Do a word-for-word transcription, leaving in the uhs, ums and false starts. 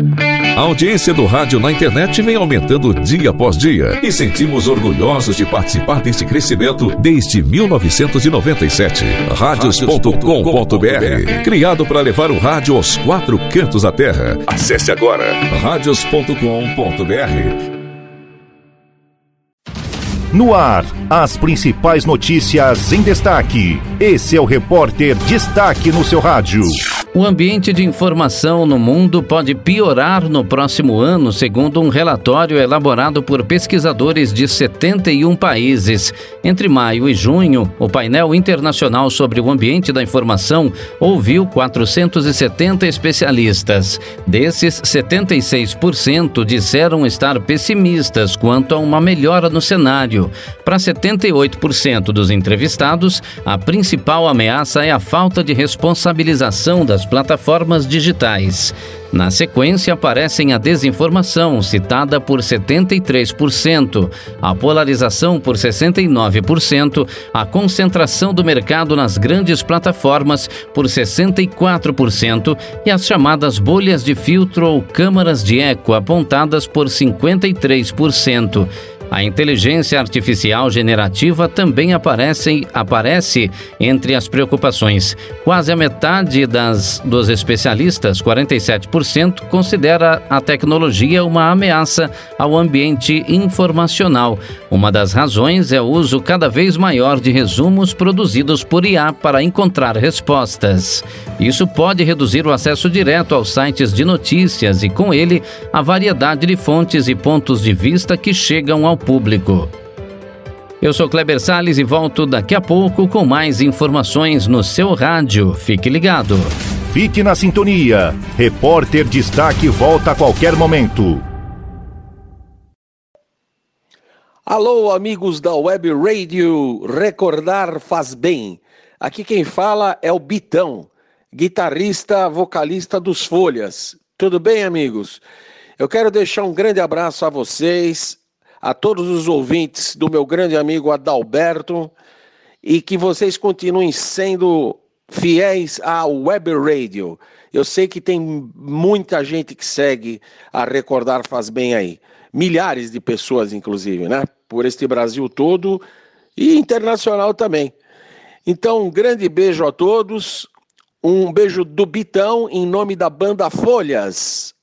A audiência do rádio na internet vem aumentando dia após dia e sentimos orgulhosos de participar deste crescimento desde mil novecentos e noventa e sete. Radios ponto com ponto br, criado para levar o rádio aos quatro cantos da terra. Acesse agora radios ponto com ponto br. No ar, as principais notícias em destaque. Esse é o Repórter Destaque no seu rádio. O ambiente de informação no mundo pode piorar no próximo ano, segundo um relatório elaborado por pesquisadores de setenta e um países. Entre maio e junho, o painel internacional sobre o ambiente da informação ouviu quatrocentos e setenta especialistas. Desses, setenta e seis por cento disseram estar pessimistas quanto a uma melhora no cenário. Para setenta e oito por cento dos entrevistados, a principal ameaça é a falta de responsabilização das plataformas digitais. Na sequência, aparecem a desinformação, citada por setenta e três por cento, a polarização por sessenta e nove por cento, a concentração do mercado nas grandes plataformas por sessenta e quatro por cento e as chamadas bolhas de filtro ou câmaras de eco apontadas por cinquenta e três por cento. A inteligência artificial generativa também aparece, aparece entre as preocupações. Quase a metade das, dos especialistas, quarenta e sete por cento, considera a tecnologia uma ameaça ao ambiente informacional. Uma das razões é o uso cada vez maior de resumos produzidos por I A para encontrar respostas. Isso pode reduzir o acesso direto aos sites de notícias e, com ele, a variedade de fontes e pontos de vista que chegam ao público. Eu sou Kleber Salles e volto daqui a pouco com mais informações no seu rádio. Fique ligado. Fique na sintonia. Repórter Destaque volta a qualquer momento. Alô, amigos da Web Radio. Recordar faz bem. Aqui quem fala é o Bitão, guitarrista, vocalista dos Folhas. Tudo bem, amigos? Eu quero deixar um grande abraço a vocês, a todos os ouvintes do meu grande amigo Adalberto, e que vocês continuem sendo fiéis à Web Radio. Eu sei que tem muita gente que segue a Recordar Faz Bem aí. Milhares de pessoas, inclusive, né? Por este Brasil todo e internacional também. Então, um grande beijo a todos. Um beijo do Bitão em nome da banda Folhas.